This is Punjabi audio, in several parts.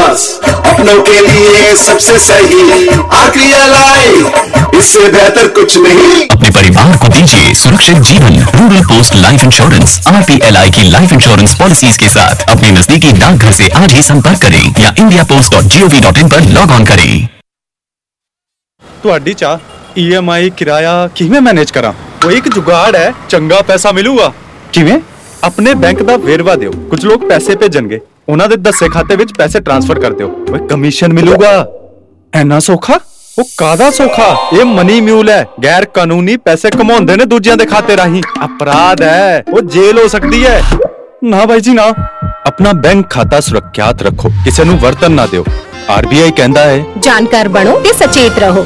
बस अपनों के लिए सबसे सही RPLI, इससे बेहतर कुछ नहीं। अपने परिवार को दीजिए सुरक्षित जीवन। Rural post life insurance RPLI की लाइफ इंश्योरेंस पॉलिसीज के साथ अपने नजदीकी डाकघर से आज ही संपर्क करें या indiapost.gov.in पर लॉग ऑन करें। ਤੁਹਾਡੀ ਚਾਹ EMI ਕਿਰਾਇਆ ਕਿਵੇਂ ਮੈਨੇਜ ਕਰਾਂ? ਕੋਈ ਇੱਕ ਜੁਗਾੜ ਹੈ, ਚੰਗਾ ਪੈਸਾ ਮਿਲੂਗਾ। ਕਿਵੇਂ? ਆਪਣੇ ਬੈਂਕ ਦਾ ਵੇਰਵਾ ਦਿਓ, ਕੁਝ ਲੋਕ ਪੈਸੇ ਭੇਜਣਗੇ, ਉਹਨਾਂ ਦੇ ਦੱਸੇ ਖਾਤੇ ਵਿੱਚ ਪੈਸੇ ਟ੍ਰਾਂਸਫਰ ਕਰ ਦਿਓ, ਓਏ ਕਮਿਸ਼ਨ ਮਿਲੂਗਾ। ਐਨਾ ਸੌਖਾ? ਉਹ ਕਾਹਦਾ ਸੌਖਾ? ਇਹ ਮਨੀ ਮਿਊਲ ਹੈ, ਗੈਰ ਕਾਨੂੰਨੀ ਪੈਸੇ ਕਮਾਉਂਦੇ ਨੇ ਦੂਜਿਆਂ ਦੇ ਖਾਤੇ ਰਾਹੀਂ, ਅਪਰਾਧ ਹੈ, ਉਹ ਜੇਲ੍ਹ ਹੋ ਸਕਦੀ ਹੈ। ਨਾ ਬਾਈ ਜੀ ਨਾ, ਆਪਣਾ ਬੈਂਕ ਖਾਤਾ ਸੁਰੱਖਿਅਤ ਰੱਖੋ, ਕਿਸੇ ਨੂੰ ਵਰਤਨ ਨਾ ਦਿਓ। RBI ਕਹਿੰਦਾ ਹੈ ਜਾਣਕਾਰ ਬਣੋ ਤੇ ਸਚੇਤ ਰਹੋ।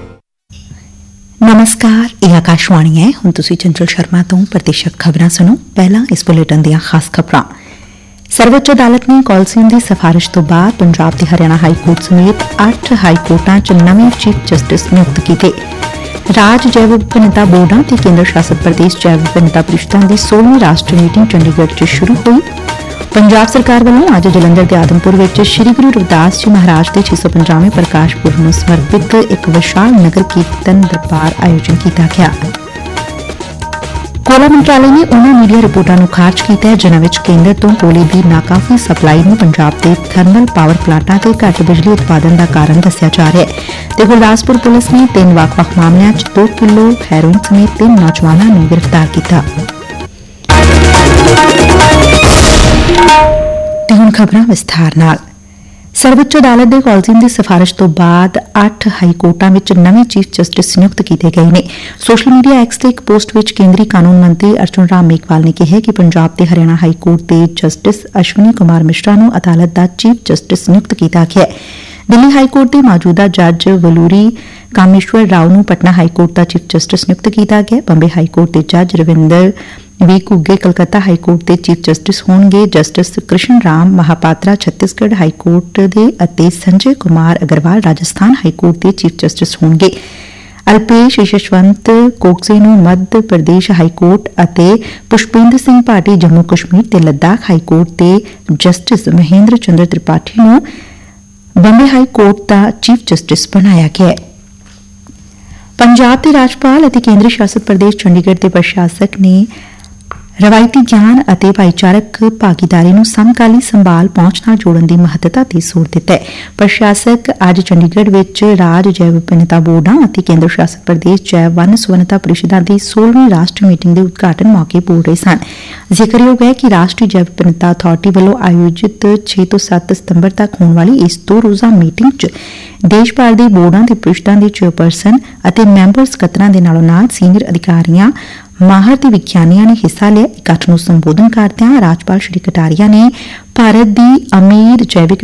ਨਮਸਕਾਰ, ਇਹ ਆਕਾਸ਼ਵਾਣੀ ਹੈ। ਹੁਣ ਤੁਸੀਂ ਚੰਚਲ ਸ਼ਰਮਾ ਤੋਂ ਪ੍ਰਤੀਸ਼ਤ ਖਬਰਾਂ ਸੁਣੋ। ਪਹਿਲਾਂ ਇਸ ਬੁਲੇਟਿਨ ਦੀਆਂ ਖਾਸ ਖਬਰਾਂ। ਸਰਵਉੱਚ ਅਦਾਲਤ ਨੇ ਕੌਲਸੀਅਮ ਦੀ ਸਿਫਾਰਿਸ਼ ਤੋਂ ਬਾਅਦ ਪੰਜਾਬ ਤੇ ਹਰਿਆਣਾ ਹਾਈ ਕੋਰਟ ਸਮੇਤ 8 ਹਾਈ ਕੋਰਟਾਂ 'ਚ ਨਵੇਂ ਚੀਫ ਜਸਟਿਸ ਨਿਯੁਕਤ ਕੀਤੇ। ਰਾਜ ਜੈਵ ਵਿਭਿੰਨਤਾ ਬੋਰਡਾਂ ਤੇ ਕੇਂਦਰ ਸ਼ਾਸਤ ਪ੍ਰਦੇਸ਼ ਜੈਵ ਵਿਭਿੰਨਤਾ ਪ੍ਰੀਸ਼ਦਾਂ ਦੀ 16ਵੀਂ ਰਾਸ਼ਟਰੀ ਮੀਟਿੰਗ ਚੰਡੀਗੜ੍ਹ 'ਚ ਸ਼ੁਰੂ ਹੋਈ। ਪੰਜਾਬ ਸਰਕਾਰ ਵੱਲੋਂ ਅੱਜ ਜਲੰਧਰ ਦੇ ਆਦਮਪੁਰ ਵਿੱਚ ਸ੍ਰੀ ਗੁਰੂ ਰਵਿਦਾਸ ਜੀ ਮਹਾਰਾਜ ਦੇ 650ਵੇਂ ਪ੍ਰਕਾਸ਼ ਪੁਰਬ ਨੂੰ ਸਮਰਪਿਤ ਇੱਕ ਵਿਸ਼ਾਲ ਨਗਰ ਕੀਰਤਨ ਦਰਬਾਰ ਆਯੋਜਨ ਕੀਤਾ ਗਿਆ। ਕੋਲਾ ਮੰਤਰਾਲੇ ਨੇ ਉਹਨਾਂ ਮੀਡੀਆ ਰਿਪੋਰਟਾਂ ਨੂੰ ਖਾਰਜ ਕੀਤਾ ਹੈ ਜਿਨ੍ਹਾਂ ਵਿੱਚ ਕੇਂਦਰ ਤੋਂ ਕੋਲੇ ਦੀ ਨਾਕਾਫੀ ਸਪਲਾਈ ਨੂੰ ਪੰਜਾਬ ਦੇ ਥਰਮਲ ਪਾਵਰ ਪਲਾਂਟਾਂ ਤੇ ਘੱਟ ਬਿਜਲੀ ਉਤਪਾਦਨ ਦਾ ਕਾਰਨ ਦੱਸਿਆ ਜਾ ਰਿਹਾ ਹੈ ਤੇ ਗੁਰਦਾਸਪੁਰ ਪੁਲਿਸ ਨੇ 3 ਵੱਖ-ਵੱਖ ਮਾਮਲਿਆਂ 'ਚ 2 ਕਿਲੋ ਹੈਰੋਇਨ ਸਮੇਤ 3 ਨੌਜਵਾਨਾਂ ਨੂੰ ਗ੍ਰਿਫਤਾਰ ਕੀਤਾ। ਤੇ ਹੁਣ ਖਬਰਾਂ ਵਿਸਥਾਰ ਨਾਲ। ਸਰਵਉੱਚ ਅਦਾਲਤ ਦੇ ਕੌਲਸੀਅਮ ਦੀ ਸਿਫਾਰਿਸ਼ ਤੋਂ ਬਾਅਦ 8 ਹਾਈ ਕੋਰਟਾਂ ਵਿੱਚ ਨਵੇਂ ਚੀਫ ਜਸਟਿਸ ਨਿਯੁਕਤ ਕੀਤੇ ਗਏ ਨੇ। ਸੋਸ਼ਲ ਮੀਡੀਆ ਐਕਸ ਤੇ ਇੱਕ ਪੋਸਟ ਵਿੱਚ ਕੇਂਦਰੀ ਕਾਨੂੰਨ ਮੰਤਰੀ ਅਰਜੁਨ ਰਾਮ ਮੇਘਵਾਲ ਨੇ ਕਿਹਾ ਕਿ ਪੰਜਾਬ ਤੇ ਹਰਿਆਣਾ ਹਾਈ ਕੋਰਟ ਦੇ ਜਸਟਿਸ ਅਸ਼ਵਨੀ ਕੁਮਾਰ ਮਿਸ਼ਰਾ ਨੂੰ ਅਦਾਲਤ ਦਾ ਚੀਫ ਜਸਟਿਸ ਨਿਯੁਕਤ ਕੀਤਾ ਗਿਆ ਹੈ। ਦਿੱਲੀ ਹਾਈ ਕੋਰਟ ਦੇ ਮੌਜੂਦਾ ਜੱਜ ਵਲੂਰੀ ਕਾਮੇਸ਼ਵਰ ਰਾਓ ਨੂੰ ਪਟਨਾ ਹਾਈ ਕੋਰਟ ਦਾ ਚੀਫ ਜਸਟਿਸ ਨਿਯੁਕਤ ਕੀਤਾ ਗਿਆ। ਬੰਬੇ ਹਾਈ ਕੋਰਟ ਦੇ ਜੱਜ ਰਵਿੰਦਰ ਵੀ ਘੁੱਗੇ ਕਲਕੱਤਾ ਹਾਈ ਕੋਰਟ ਦੇ ਚੀਫ ਜਸਟਿਸ ਹੋਣਗੇ। Justice Krishna Ram Mohapatra Chhattisgarh high court ਦੇ ਅਤੇ ਸੰਜੇ ਕੁਮਾਰ ਅਗਰਵਾਲ ਰਾਜਸਥਾਨ ਹਾਈ ਕੋਰਟ ਦੇ ਚੀਫ ਜਸਟਿਸ ਹੋਣਗੇ। ਅਲਪੇਸ਼ ਯਸ਼ਵੰਤ ਕੋਕਸੇ ਨੂੰ ਮੱਧ ਪ੍ਰਦੇਸ਼ ਹਾਈ ਕੋਰਟ ਅਤੇ ਪੁਸ਼ਪਿੰਦਰ ਸਿੰਘ ਭਾਟੀ ਜੰਮੂ ਕਸ਼ਮੀਰ ਤੇ ਲੱਦਾਖ ਹਾਈ ਕੋਰਟ ਦੇ ਜਸਟਿਸ ਮਹੇਂਦਰ ਚੰਦਰ ਤ੍ਰਿਪਾਠੀ ਨੂੰ ਬੰਬੇ ਹਾਈ ਕੋਰਟ ਦਾ ਚੀਫ ਜਸਟਿਸ ਬਣਾਇਆ ਗਿਆ ਹੈ। ਪੰਜਾਬ ਦੇ ਰਾਜਪਾਲ ਅਤੇ ਕੇਂਦਰੀ ਸ਼ਾਸਤ ਪ੍ਰਦੇਸ਼ ਚੰਡੀਗੜ੍ਹ ਦੇ ਪ੍ਰਸ਼ਾਸਕ ਨੇ ਰਵਾਇਤੀ ਗਿਆਨ ਅਤੇ ਭਾਈਚਾਰਕ ਭਾਗੀਦਾਰੀ ਨੂੰ ਸਮਕਾਲੀ ਸੰਭਾਲ ਪਹੁੰਚ ਨਾਲ ਜੋੜਨ ਦੀ ਮਹੱਤਤਾ ਤੇ ਜ਼ੋਰ ਦਿੱਤਾ ਹੈ। ਪ੍ਰਸ਼ਾਸਕ ਅੱਜ ਚੰਡੀਗੜ੍ਹ ਵਿੱਚ ਰਾਜ ਜੈਵ ਵਿਭਿੰਨਤਾ ਬੋਰਡਾਂ ਅਤੇ ਕੇਂਦਰ ਸ਼ਾਸਤ ਪ੍ਰਦੇਸ਼ ਜੈਵ ਵੰਨ ਸੁਵੰਨਤਾ ਪ੍ਰੀਸ਼ਦਾਂ ਦੀ 16ਵੀਂ ਰਾਸ਼ਟਰੀ ਮੀਟਿੰਗ ਦੇ ਉਦਘਾਟਨ ਮੌਕੇ ਬੋਲ ਰਹੇ ਸਨ। ਜ਼ਿਕਰਯੋਗ ਹੈ ਕਿ ਰਾਸ਼ਟਰੀ ਜੈਵ ਵਿਭਿੰਨਤਾ ਅਥਾਰਟੀ ਵੱਲੋਂ ਆਯੋਜਿਤ 6 ਤੋਂ 7 ਸਤੰਬਰ ਤੱਕ ਹੋਣ ਵਾਲੀ ਇਸ 2 ਰੋਜ਼ਾ ਮੀਟਿੰਗ 'ਚ ਦੇਸ਼ ਭਰ ਦੇ ਬੋਰਡਾਂ ਦੇ ਪ੍ਰੀਸ਼ਦਾਂ ਦੇ ਚੇਅਰਪਰਸਨ ਅਤੇ ਮੈਂਬਰ ਸਕੱਤਰਾਂ ਦੇ ਨਾਲੋਂ ਨਾਲ ਸੀਨੀਅਰ ਅਧਿਕਾਰੀਆਂ ਮਾਹਰ ਤੇ ਵਿਗਿਆਨੀਆਂ ਨੇ ਹਿੱਸਾ ਲਿਆ। ਇਕੱਠ ਨੂੰ ਸੰਬੋਧਨ ਕਰਦਿਆਂ ਰਾਜਪਾਲ ਸ਼੍ਰੀ ਕਟਾਰੀਆ ਨੇ ਭਾਰਤ ਦੀ ਅਮੀਰ ਜੈਵਿਕ